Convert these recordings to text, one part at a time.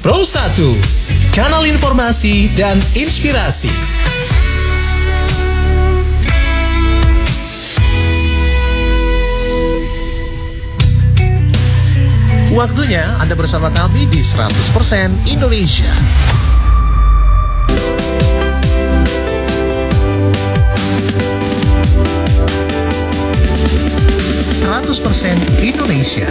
Pro 1, kanal informasi dan inspirasi. Waktunya Anda bersama kami di 100% Indonesia. Indonesia.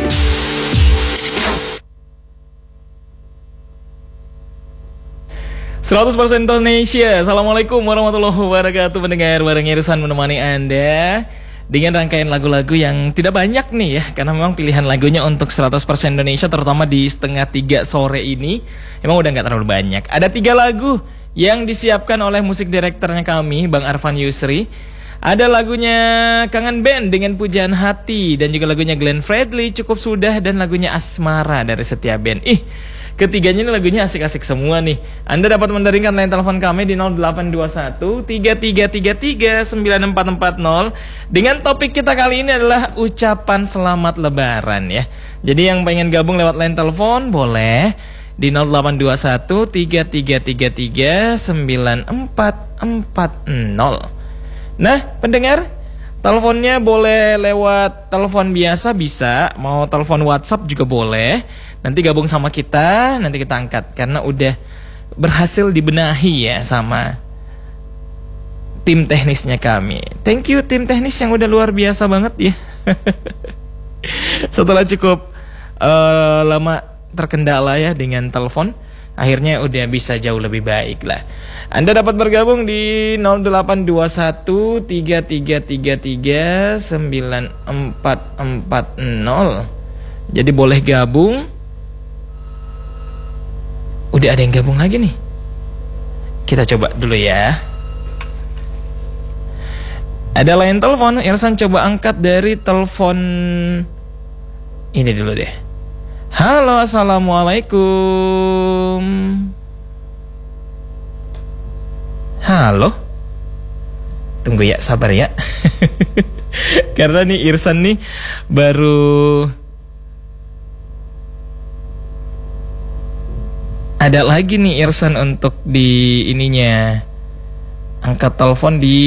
100% Indonesia. Assalamualaikum warahmatullahi wabarakatuh. Mendengar bareng Irsan menemani Anda dengan rangkaian lagu-lagu yang tidak banyak nih ya, karena memang pilihan lagunya untuk 100% Indonesia, terutama di setengah 3 sore ini, emang udah gak terlalu banyak. Ada 3 lagu yang disiapkan oleh musik direkturnya kami, Bang Arfan Yusri. Ada lagunya Kangen Band dengan Pujaan Hati, dan juga lagunya Glenn Fredly, Cukup Sudah, dan lagunya Asmara dari Setia Band. Ketiganya ini lagunya asik-asik semua nih. Anda dapat mendaringkan line telepon kami di 0821 3333 9440. Dengan topik kita kali ini adalah ucapan selamat lebaran ya. Jadi yang pengen gabung lewat line telepon boleh di 0821 3333 9440. Nah, pendengar, teleponnya boleh lewat telepon biasa bisa, mau telepon WhatsApp juga boleh. Nanti gabung sama kita, nanti kita angkat karena udah berhasil dibenahi ya sama tim teknisnya kami. Thank you tim teknis yang udah luar biasa banget ya. Setelah cukup lama terkendala ya dengan telepon, akhirnya udah bisa jauh lebih baik lah. Anda dapat bergabung di 0821 3333 9440. Jadi boleh gabung. Udah ada yang gabung lagi nih. Kita coba dulu ya. Ada line telepon, Irsan coba angkat dari telepon ini dulu deh. Halo, assalamualaikum. Halo. Tunggu ya, sabar ya. Karena nih Irsan nih baru ada lagi nih Irsan untuk di ininya. Angkat telepon di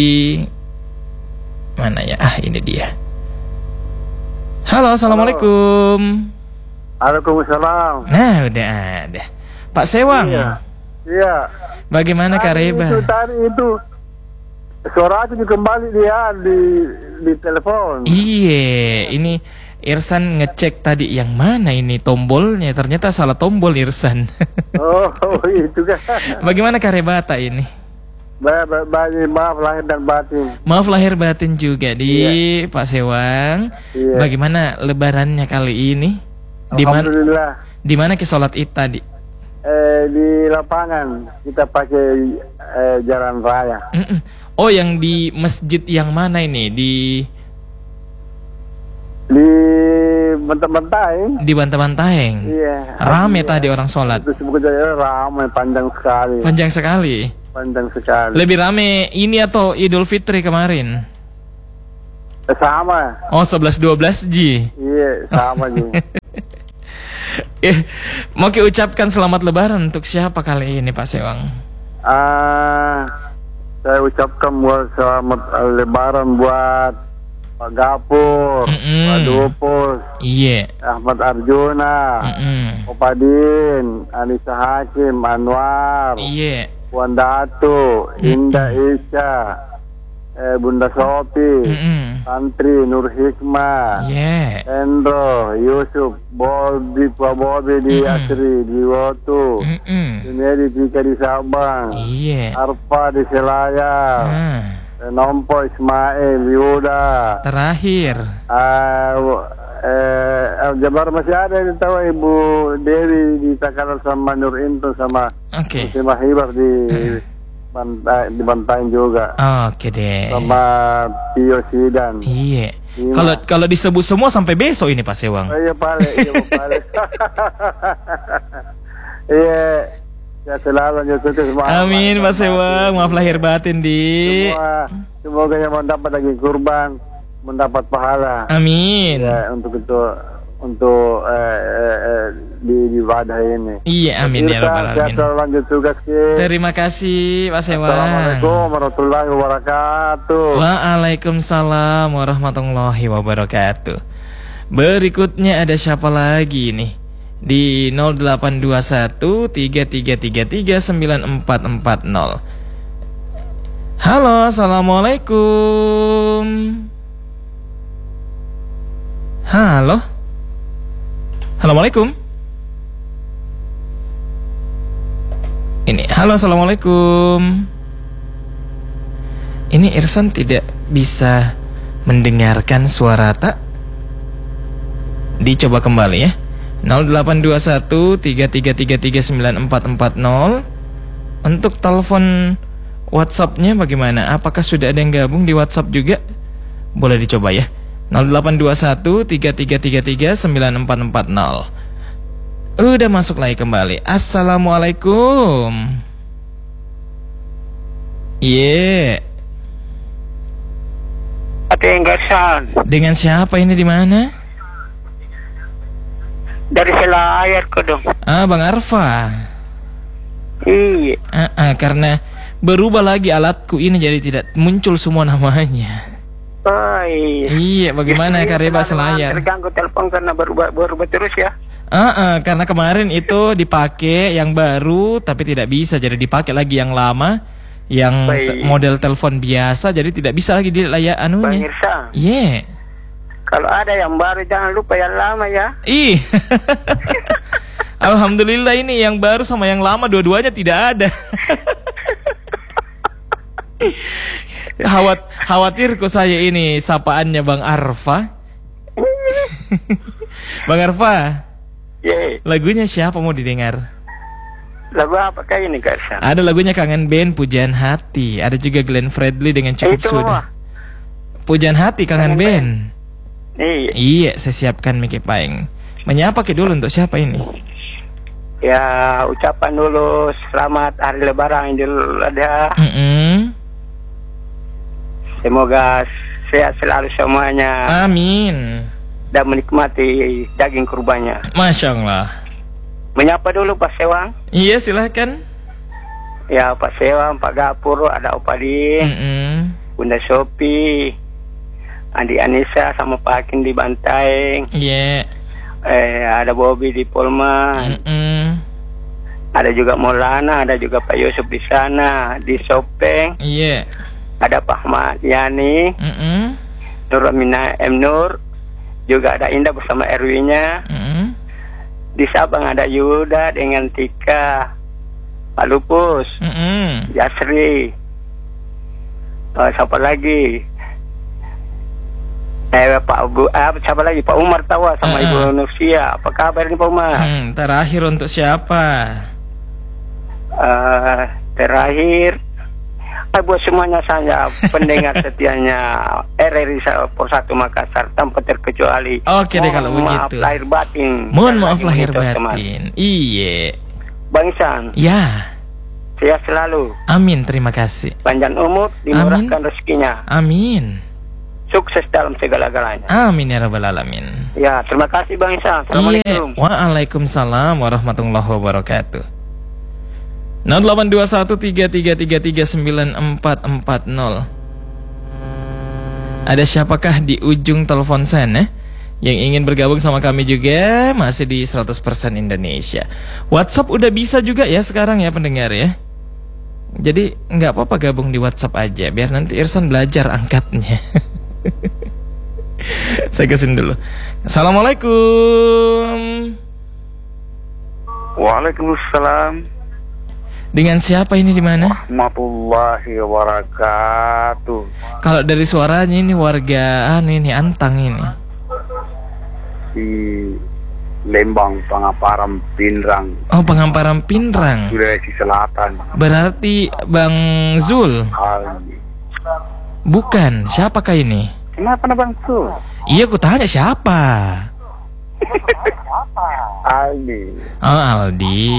mana ya? Ini dia. Halo, assalamualaikum. Waalaikumsalam. Nah, udah ada. Pak Sewang. Iya. Bagaimana Kareba? Itu tadi itu suara itu kembali dia di telepon. Iya, ini Irsan ngecek tadi yang mana ini tombolnya, ternyata salah tombol Irsan. Oh, itu kan. Bagaimana Karebata ini? Maaf lahir dan batin. Maaf lahir batin juga di Pak Sewang. Iya. Bagaimana lebarannya kali ini? Alhamdulillah. Di mana ke sholat Id tadi? Di lapangan kita pakai jalan raya. Oh, yang di masjid yang mana ini? Di Banteng-Banteng. Di Banteng-Banteng. Iya. Rame tadi orang sholat. Itu sebetulnya ramai, panjang sekali. Panjang sekali. Panjang sekali. Lebih rame ini atau Idul Fitri kemarin? Sama. Oh, 11-12 Ji. Iya, sama juga. Mau ucapkan selamat lebaran untuk siapa kali ini Pak Sewang? Saya ucapkan buat selamat lebaran buat Pak Gapur, Pak Dupus, iya, Ahmad Arjuna, Opadin, Anissa Hakim, Anwar, iya, Puan Datu, Indah Isya, Bunda Sopi, Santri Nur Hikmah, yeah, Endro, Yusuf, Bobi, Pak Bobi di Asri, di Wotu, Junedi Tika di Sabang, iya, Arfa di Selayar, Nompo Ismail, Yuda. Terakhir Jabar masih ada yang tahu Ibu Dewi di Takalar sama Nur Into sama Muslimah Hibar di Bantaing juga. Oke deh. Sama Tio Sidan. Iya. Kalau disebut semua sampai besok ini Pak Sewang. Iya Pak. Iya. Ya selalu semua. Amin Pak Sewang, maaf lahir batin di. Semoga yang mendapat lagi kurban mendapat pahala. Amin. Ya untuk itu untuk di wadah ini. Iya, amin ya rabbal alamin. Kita lanjut tugas ke. Terima kasih Pak Sewan. Assalamualaikum warahmatullahi wabarakatuh. Waalaikumsalam warahmatullahi wabarakatuh. Berikutnya ada siapa lagi nih? Di 0821 3333 9440. Halo, assalamualaikum. Halo, assalamualaikum. Ini, halo, assalamualaikum. Ini Irsan tidak bisa mendengarkan suara tak? Dicoba kembali ya. 0821 3333 9440. Untuk telepon WhatsApp-nya bagaimana? Apakah sudah ada yang gabung di WhatsApp juga? Boleh dicoba ya. 0821 3333 9440. Udah masuk lagi kembali. Assalamualaikum. Iya. Dengan siapa ini, di mana? Dari Selayar kok dong. Bang Arfa. Iya. Karena berubah lagi alatku ini jadi tidak muncul semua namanya. Oh iya. Iya, bagaimana Kareba Selayar? Terganggu telepon karena berubah terus ya. Karena kemarin itu dipakai yang baru tapi tidak bisa, jadi dipakai lagi yang lama, yang model telepon biasa, jadi tidak bisa lagi di layar anunya. Bang Irsa. Iya. Kalau ada yang baru jangan lupa yang lama ya. Alhamdulillah ini yang baru sama yang lama dua-duanya tidak ada. Khawatirku saya ini sapaannya Bang Arfa. Bang Arfa. Yeah. Lagunya siapa mau didengar? Lagu apa kayak ini Kak? Ada lagunya Kangen Band, Pujian Hati. Ada juga Glenn Fredly dengan Cukup Sudah. Pujian Hati, Kangen Band. Iya, saya siapkan Miki Paeng. Menyapa dulu untuk siapa ini? Ya, ucapan dulu selamat hari Lebaran Idul Adha. Semoga sehat selalu semuanya. Amin. Dan menikmati daging kurbannya. Masya Allah. Menyapa dulu Pak Sewang. Iya, silahkan. Ya, Pak Sewang, Pak Gapur, ada Opadin, Bunda Sopi, Andi Anissa sama Pak Hakim di Bantaeng. Iya. Ada Bobby di Polman. Ada juga Maulana, ada juga Pak Yusuf di sana, di Sopeng. Iya. Ada Pak Ahmad Yani, Nur Amina M. Nur, juga ada Indah bersama Erwinya. Di Sabang ada Yuda dengan Tika, Pak Lupus, Yasri, siapa lagi? Siapa lagi? Pak Umar Tawa sama Ibu Nufsia. Apa kabar nih Pak Umar? Terakhir untuk siapa? Terakhir buat semuanya saya pendengar setianya RRI 1 Makassar tanpa terkecuali. Oke deh kalau begitu. Maaf lahir batin. Mohon maaf lahir batin. Iya. Bang Isan. Ya. Sehat selalu. Amin, terima kasih. Panjang umur, dimurahkan rezekinya. Amin. Sukses dalam segala-galanya. Amin ya rabbal alamin. Ya, terima kasih Bang Isan. Assalamualaikum. Waalaikumsalam warahmatullahi wabarakatuh. 082133339440. Ada siapakah di ujung telepon sana yang ingin bergabung sama kami juga? Masih di 100% Indonesia. WhatsApp udah bisa juga ya sekarang ya pendengar ya. Jadi nggak apa-apa gabung di WhatsApp aja, biar nanti Irsan belajar angkatnya. Saya kesini dulu. Assalamualaikum. Waalaikumsalam. Dengan siapa ini, di mana? Warahmatullahi wabarakatuh. Kalau dari suaranya ini warga ini Antang ini. Di Lembang, Pangamparan, Pindrang. Oh, Pangamparan Pindrang. Sulawesi Selatan. Berarti Bang Zul? Bukan, siapakah ini? Kenapa Bang Zul? Iya, aku tanya siapa? Aldi. Oh, Aldi.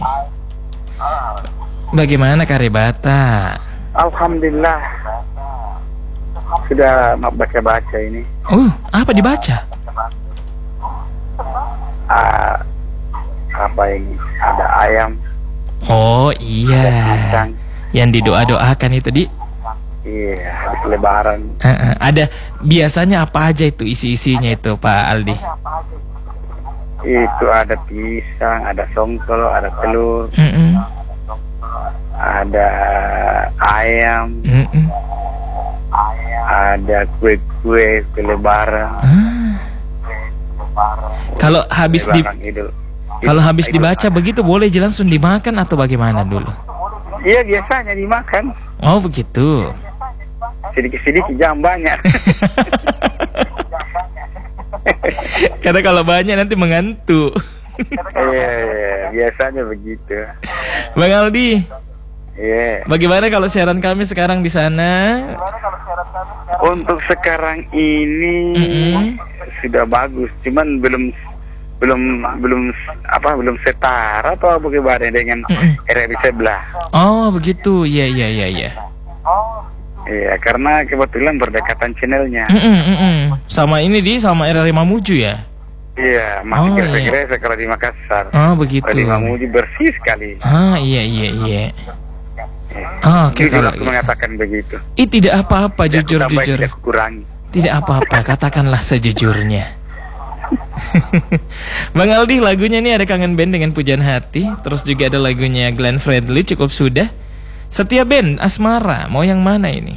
Bagaimana Karibata? Alhamdulillah. Sudah baca-baca ini. Apa dibaca? ini ada ayam. Oh iya, yang didoa-doakan itu Di. Iya, habis lebaran. Ada biasanya apa aja itu isi-isinya itu Pak Aldi? Itu ada pisang, ada songkol, ada telur, ada ayam, ada kue-kue lebaran. Kalau habis dibaca begitu boleh langsung dimakan atau bagaimana dulu? Iya, biasanya dimakan. Oh begitu. Sedikit-sedikit, jangan banyak. Karena kalau banyak nanti mengantuk. Iya, biasanya begitu. Bang Aldi. Iya. Bagaimana kalau siaran kami sekarang di sana? Untuk sekarang ini sudah bagus, cuman belum setara atau bagaimana dengan RRI sebelah. Oh begitu, iya. Iya, karena kebetulan berdekatan channelnya. Sama ini sama RRI Mamuju ya? Iya, masih kira-kira kalau di Makassar. Oh begitu. Kalau di Mamuju bersih sekali. Iya. Oke, kalau aku mengatakan begitu. Tidak apa-apa, jujur. Kurangi. Tidak apa-apa, katakanlah sejujurnya. Bang Aldi, lagunya ini ada Kangen Band dengan Pujaan Hati, terus juga ada lagunya Glenn Fredly, Cukup Sudah. Setia Band, Asmara, mau yang mana ini?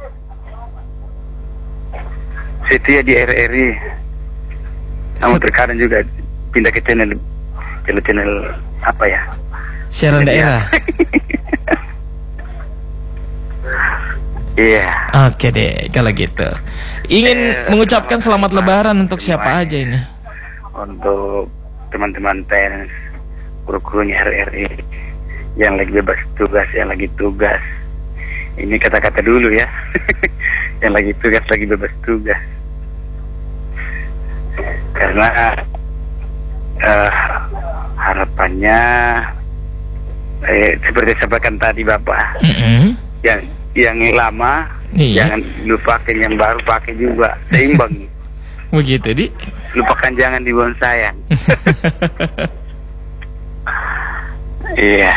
Setia di RRI. Namun terkadang juga pindah ke channel apa ya? Siaran daerah. Iya. Oke deh, kalau gitu. Ingin mengucapkan selamat lebaran untuk siapa aja ini? Untuk teman-teman TNS, kru-krunya RRI yang lagi bebas tugas, yang lagi tugas. Ini kata-kata dulu ya. Yang lagi tugas, lagi bebas tugas. Karena harapannya seperti sampaikan tadi Bapak, yang lama jangan lupakan, yang baru pakai juga, seimbang. Begitu Di. Lupakan, jangan dibuang sayang. Iya.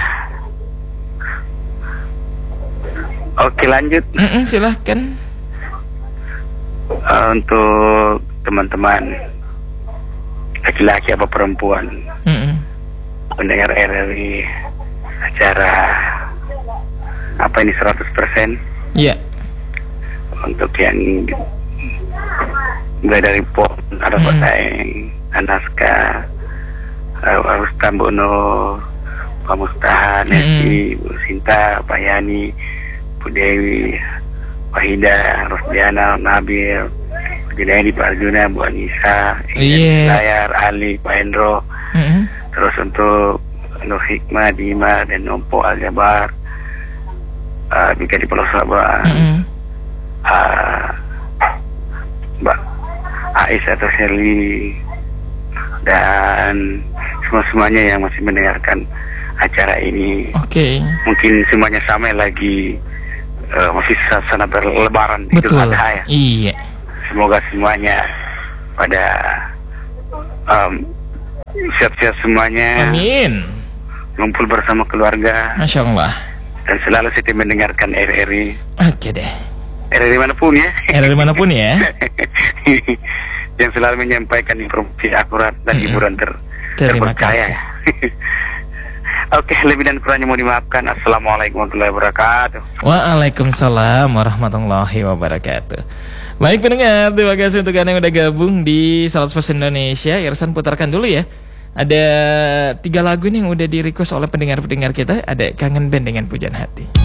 Oke, lanjut. Silahkan. Untuk teman-teman laki-laki apa perempuan pendengar RRI acara apa ini 100%? Iya. Untuk yang mulai dari PON, ada Pak Daeng, Anaska, Rustam Bono, Pak Mustahan, Nesi, Bu Sinta, Pak Yani, Bu Dewi, Pak Hida, Rosdiana, Nabil, Bu Junaidi, Pak Arjuna, Bu Anissa, Layar, Ali, Pak Hendro. Terus untuk Nur Hikmah, Dima, dan Nompo Aljabar, Bika di Pulau Sabah, Mbak Ais atau Sherly, dan semua-semuanya yang masih mendengarkan acara ini. Mungkin semuanya sama lagi masih suasana berlebaran. Betul. Ya. Iya. Semoga semuanya pada siap-siap semuanya. Amin. Ngumpul bersama keluarga. Masya Allah. Dan selalu setia mendengarkan RRI. Oke deh. RRI manapun ya. RRI manapun ya. Yang selalu menyampaikan informasi akurat dan hiburan terpercaya. Oke, lebih dan kurangnya mau dimaafkan. Assalamualaikum warahmatullahi wabarakatuh. Waalaikumsalam warahmatullahi wabarakatuh. Baik pendengar, terima kasih untuk Anda yang udah gabung di 100% Indonesia. Irsan putarkan dulu ya. Ada 3 lagu nih yang udah di request oleh pendengar-pendengar kita. Ada Kangen Band dengan Pujaan Hati.